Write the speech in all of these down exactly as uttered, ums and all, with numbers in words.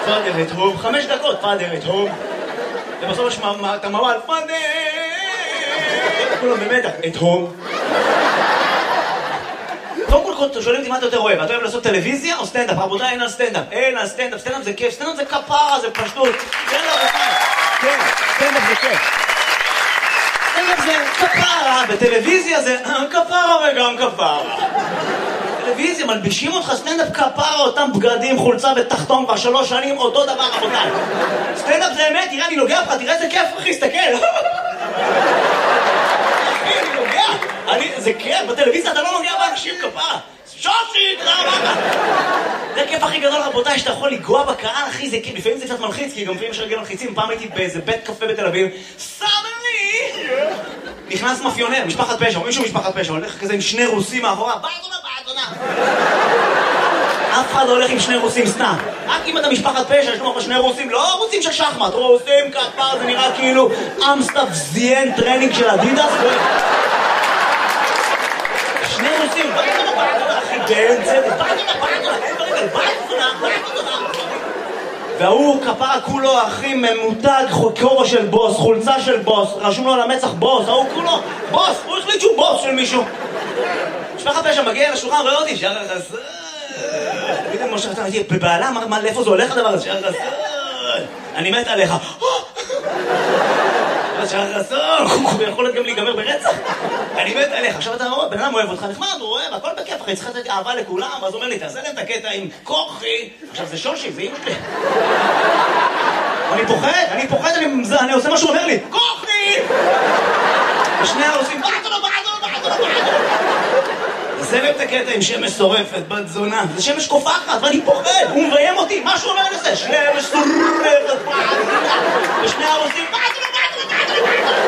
פאדר את הום, חמש דקות, פאדר את הום. ובסוף יש את המוואל, פאדר! כולם במדע, את הום. קודם כל שואלים אותי מה אתה יותר אוהב, אתה אוהב לעשות טלוויזיה או סטנדאפ? רבותיי, אין על סטנדאפ, אין על סטנדאפ, סטנדאפ זה כיף, סטנדאפ זה כפרה, זה פשטות. כן, רבותיי, כן, סטנדאפ זה כיף. סטנדאפ זה כפרה, בטלוויזיה זה כפרה וגם כפרה. טלוויזיה, מלבישים אותך סטנדאפ כפרה, אותם בגדים, חולצה ותחתון כבר שלוש שנים, אותו דבר, רבותיי. סטנדאפ זה אמת, תראה, אני נוגע לך, תראה איזה כיף, אחי, סתכל. אחי, אני נוגע. זה כיף, בטלוויזיה אתה לא נוגע באנשים כפרה. שושי, תודה רבה. זה הכיף הכי גדול, רבותיי, שאתה יכול לגוע בקהל, אחי, זה כיף. לפעמים זה קצת מלחיץ, כי גם לפעמים יש רגל מלחיצים. פעם הייתי באיזה בית קפה בתל אביב, סאמרי! נכנס מאפיונר, משפחת פשע, או מישהו משפחת פשע, הולך כזה עם שני רוסים מאחורה, באדונה, באדונה. אף אחד לא הולך עם שני רוסים סתם. רק אם אתה משפחת פשע, יש לך שני רוסים, לא רוסים של שחמט, רוסים כפר, זה נראה כאילו אמסטאפ זיין טרנינג של אדידס. שני רוסים, באדונה, באדונה, אחי, באמצע, באדונה, באדונה, באדונה, באדונה. והוא כפרה כולו, אחי, ממותג, כובע של בוס, חולצה של בוס, רשום לו על המצח בוס, ההוא כולו, בוס, הוא החליט שהוא בוס של מישהו. משפחת פשע מגיע לשולחן, רואה אותי, שער החסון. פתאום משה חסון, הייתי בבעלה, מה, לאיפה זה הולך הדבר הזה? שער החסון, אני מת עליך. שער החסון, הוא יכול להיות גם להיגמר ברצח. אני מת עליך. עכשיו אתה רואה, בן אדם אוהב אותך, נחמד, הוא אוהב, הכל בכיף, אחי, צריך לתת אהבה לכולם, אז הוא אומר לי, תעשה להם את הקטע עם כוחי. עכשיו זה שושי, זה אמא שלי. אני פוחד, אני פוחד, אני עושה מה שהוא אומר לי, כוחי! ושני העושים, בעדו, בעדו, בעדו, בעדו. זה להם את הקטע עם שמש שורפת, בת זונה. זה שמש קופחת, ואני פוחד, הוא מביים אותי, מה שהוא אומר לזה? שמש שורפת, בעדו. ושני העושים, בעדו, בעדו, בעדו, בעדו.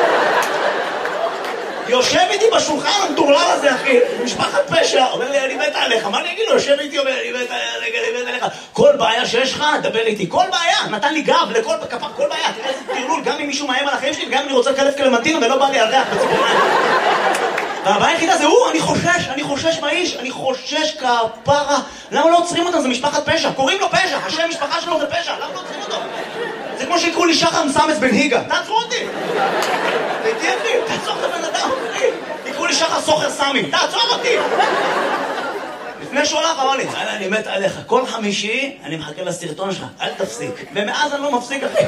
יושב איתי בשולחן המטורלל הזה, אחי, משפחת פשע, אומר לי, אני מת עליך, מה אני אגיד לו? יושב איתי, אומר, אני מת עליך, כל בעיה שיש לך, דבר איתי, כל בעיה, נתן לי גב לכל כפר, כל בעיה, תראה איזה תרלול, גם אם מישהו מאיים על החיים שלי, וגם אם אני רוצה לקלף קלמנטינה ולא בא לי על ריח בציפורניים. והבעיה היחידה זה הוא, אני חושש, אני חושש באיש, אני חושש כפרה, למה לא עוצרים אותם? זה משפחת פשע, קוראים לו פשע, השם המשפחה שלו זה פשע, למה לא עוצרים אותו? זה כמו שיקראו לי שחר מסמס בן היגה, תעצרו אותי! תהייתי אחי, תעצור את הבן אדם, יקראו לי שחר סוחר סמי, תעצור אותי! לפני שהוא הלך אמר לי, אני מת עליך, כל חמישי אני מחכה לסרטון שלך, אל תפסיק. ומאז אני לא מפסיק, אחי.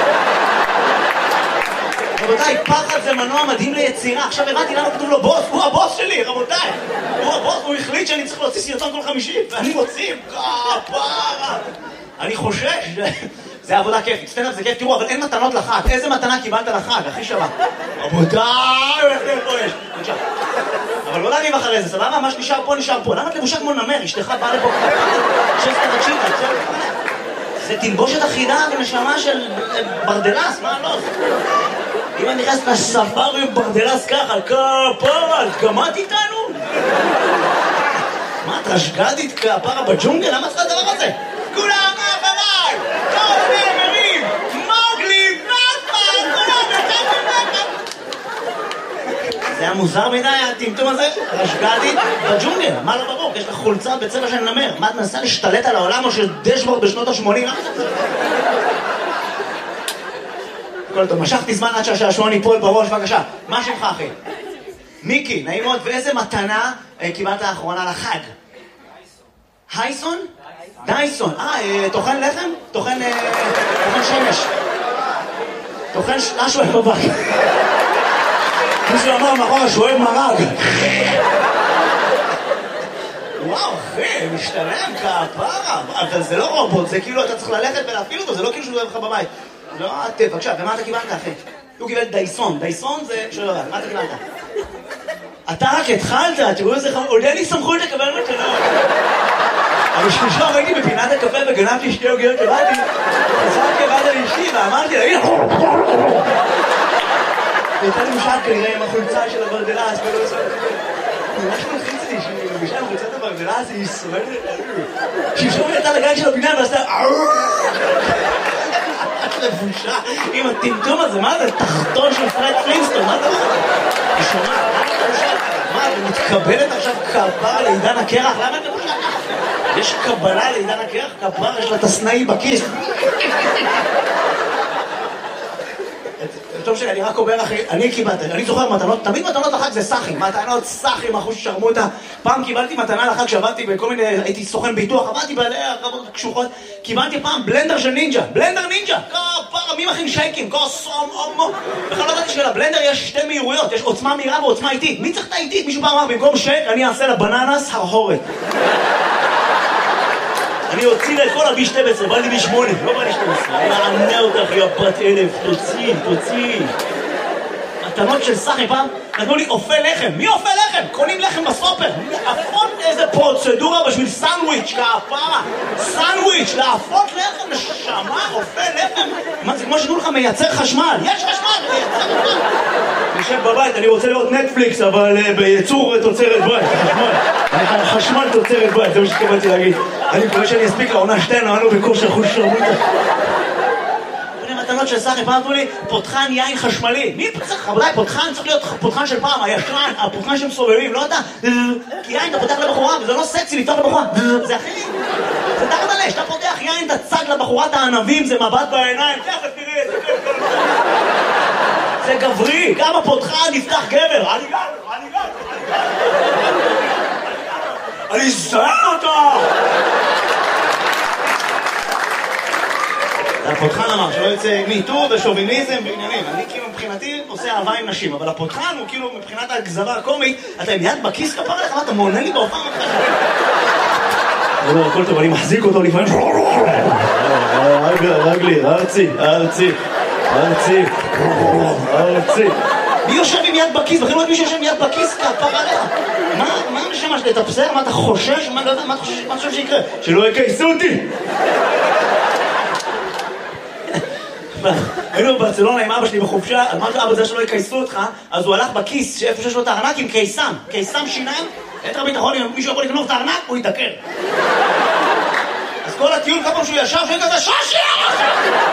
רבותיי, פחד זה מנוע מדהים ליצירה. עכשיו הבנתי למה כתוב לו בוס, הוא הבוס שלי, רבותיי. הוא הבוס, הוא החליט שאני צריך להוציא סרטון כל חמישי, ואני מוציא, כפרה. אני חושש, זה עבודה כיפית, סטנדאפ זה כיף, תראו, אבל אין מתנות לחג. איזה מתנה קיבלת לחג, הכי שווה? רבותיי, איך זה פה יש? בבקשה. אבל לא להריב אחרי זה, סבבה? מה שנשאר פה נשאר פה. למה את לבושה כמו נמר? אשתך באה לפה כפרה. שסת תקשיב, תקשיב לפני. זה תלבושת אחידה ונשמה של ברדלס, מה לא? אם אני נכנס לספארי ברדלס ככה, כפרה, גמת איתנו? מה, את רשגדית כפרה בג'ונגל? למה צריכה הדבר הזה? כולם אחריי! כל נאמרים! מוגלי! נאפה! כולם נתתם נאפה! זה היה מוזר מדי, הטמטום הזה? רשגדית בג'ונגל, מה לא ברור? יש לך חולצה בצבע של נמר. מה, את מנסה להשתלט על העולם או של דשבורד בשנות ה-שמונים? למה זה? הכל טוב, משכתי זמן עד שהשעשועון ייפול בראש, בבקשה. מה שלך, אחי? מיקי, נעים מאוד, ואיזה מתנה קיבלת לאחרונה לחג? הייסון? דייסון. אה, טוחן לחם? טוחן שמש. טוחן משהו בבק. מישהו אמר מאחורה שהוא אוהב מרג. וואו, אחי, משתלם כפרה. אבל זה לא רובוט, זה כאילו אתה צריך ללכת ולהפעיל אותו, זה לא כאילו שהוא אוהב לך בבית. לא, בבקשה, ומה אתה קיבלת, אחי? הוא קיבל דייסון. דייסון זה שלא יודע, מה אתה קיבלת? אתה רק התחלת, תראו איזה חמור, עוד אין לי סמכות לקבל מתנות. אבל שלושה ראיתי בפינת הקפה וגנבתי שתי עוגיות שבאתי, חזרתי לבד על אשתי ואמרתי לה, הנה! הייתה לי משל כנראה עם החולצה של הברדלס, ולא עושה... ממש מלחיץ לי שהיא מרגישה עם חולצת הברדלס, היא שורדת... שפשום יצאה לגן של הפינה ועשתה... לבושה עם הטמטום הזה, מה זה? תחתון של פרד פלינסטון, מה זה? היא שומעת, מה את מתקבלת עכשיו כפרה לעידן הקרח? למה את לבושה ככה? יש קבלה לעידן הקרח? כפרה יש לה תסנאי בכיס. טוב שלי, אני רק אומר אחי, אני קיבלתי, אני זוכר מתנות, תמיד מתנות לחג זה סאחים, מתנות סאחים, אחוז ששרמוטה. פעם קיבלתי מתנה לחג שעבדתי בכל מיני, הייתי סוכן ביטוח, עבדתי בעלי הרבות קשוחות, קיבלתי פעם בלנדר של נינג'ה, בלנדר נינג'ה, כפרה, מי מכין שייקים, כוס, אומו, בכלל לא ידעתי שלבלנדר יש שתי מהירויות, יש עוצמה מהירה ועוצמה איטית, מי צריך את האיטית? מישהו פעם אמר, במקום שייק, אני אעשה לבננס הרהורת. אני אוציא לה את כל הבי שתים עשרה, בא לי בי שמונה, לא בא לי שתים עשרה. אני אענה אותך, יא בת אלף, תוציא, תוציא. מתנות של סחי פעם, נתנו לי אופה לחם. מי אופה לחם? קונים לחם בסופר. להפות איזה פרוצדורה בשביל סנדוויץ', כפרה. סנדוויץ', להפות לחם, נשמה, אופה לחם. מה זה כמו שתנו לך מייצר חשמל? יש חשמל, מייצר חשמל. אני יושב בבית, אני רוצה לראות נטפליקס, אבל בייצור תוצרת בית, חשמל. חשמל תוצרת בית, זה מה שתכוונתי להגיד. אני מקווה שאני אספיק לעונה שתיים, נענו בכושר חוש שרמוטה. מתנות של סחי, פעם אמרו לי, פותחן יין חשמלי. מי צריך? רבותיי, פותחן צריך להיות פותחן של פעם, הישן, הפותחן שהם סובבים, לא אתה. כי יין אתה פותח לבחורה, וזה לא סקסי לפתוח לבחורה. זה אחי. זה תחת עלי, שאתה פותח יין, אתה צג לבחורת הענבים, זה מבט בעיניים. תכף תראה, זה כיף. זה גברי, גם הפותחן נפתח גבר. אני גבר, אני גבר, אני אזהר אותו! הפותחן אמר שלא יוצא מיטור ושוביניזם ועניינים. אני כאילו מבחינתי עושה אהבה עם נשים, אבל הפותחן הוא כאילו מבחינת הגזרה הקומית, אתה עם יד בכיס כפר עליך, מה אתה מעונן לי בהופעה מתחשב? אני אומר, הכל טוב, אני מחזיק אותו לפעמים. רגלי, ארצי, ארצי, ארצי, ארצי. מי יושב עם יד בכיס? בכלל לא את מי שיושב עם יד בכיס כפר עליך. מה המשמע שלי? אתה בסדר? מה אתה חושש? מה לא יודע? מה אתה חושב שיקרה? שלא יקייסו אותי! היינו בברצלונה עם אבא שלי בחופשה, אמרתי אבא זה שלא יקייסו אותך, אז הוא הלך בכיס איפה שיש לו את הארנק עם קיסם, קיסם שיניים, יתר ביטחון, אם מישהו יכול לקנות את הארנק, הוא יתדקר. אז כל הטיול כמה שהוא ישב, שהוא כזה שושי!